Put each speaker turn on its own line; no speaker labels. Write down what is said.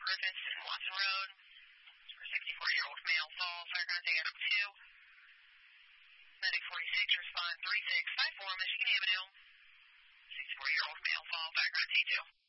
Griffiths and Watson Road. For a 64-year-old male fall, fire contact up 2. Medic 46, respond 3654, Michigan Avenue. 64-year-old male fall, fire contact 2.